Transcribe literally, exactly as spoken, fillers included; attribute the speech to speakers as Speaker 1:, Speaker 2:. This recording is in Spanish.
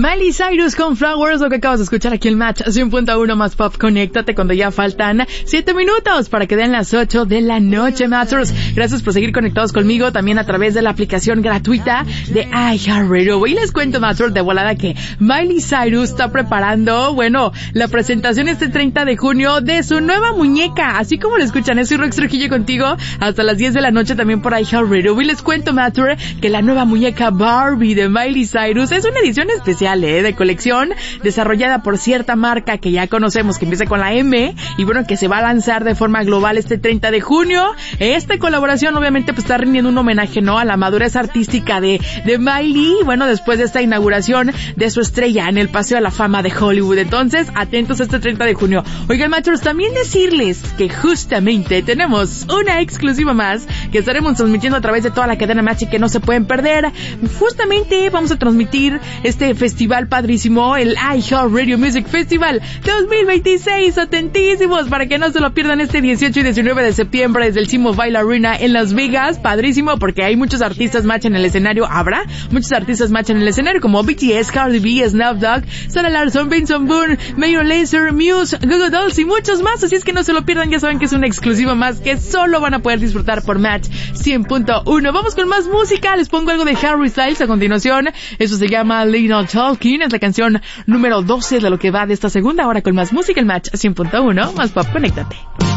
Speaker 1: Miley Cyrus con Flowers, lo que acabas de escuchar aquí el Match cien punto uno más Pop. Conéctate cuando ya faltan siete minutos para que den las ocho de la noche, Matchers. Gracias por seguir conectados conmigo también a través de la aplicación gratuita de iHeartRadio. Y les cuento, Matchers, de volada que Miley Cyrus está preparando, bueno, la presentación este treinta de junio de su nueva muñeca. Así como lo escuchan, es Rox Trujillo contigo hasta las diez de la noche también por iHeartRadio. Y les cuento, Matchers, que la nueva muñeca Barbie de Miley Cyrus es una edición especial ¿eh? de colección desarrollada por cierta marca que ya conocemos, que empieza con la M, y bueno, que se va a lanzar de forma global este treinta de junio. Esta colaboración obviamente pues está rindiendo un homenaje, ¿no?, a la madurez artística de, de Miley, bueno, después de esta inauguración de su estrella en el Paseo de la Fama de Hollywood. Entonces, atentos a este treinta de junio. Oigan, machos, también decirles que justamente tenemos una exclusiva más que estaremos transmitiendo a través de toda la cadena Match y que no se pueden perder. Justamente vamos a transmitir este festival padrísimo, el iHeartRadio Music Festival dos mil veintiséis, atentísimos para que no se lo pierdan este dieciocho y diecinueve de septiembre desde el T-Mobile Arena en Las Vegas. Padrísimo porque hay muchos artistas Match en el escenario, habrá muchos artistas Match en el escenario como B T S, Cardi B, Snoop Dogg, Sarah Larson, Benson Boone, Mayor Lazer, Muse, Google Dolls y muchos más, así es que no se lo pierdan, ya saben que es una exclusiva más que solo van a poder disfrutar por Match cien punto uno. Vamos con más música, les pongo algo de Harry Styles a continuación, eso se llama Little Talking, es la canción número doce de lo que va de esta segunda hora con más música, el Match cien punto uno, más Pop, conéctate.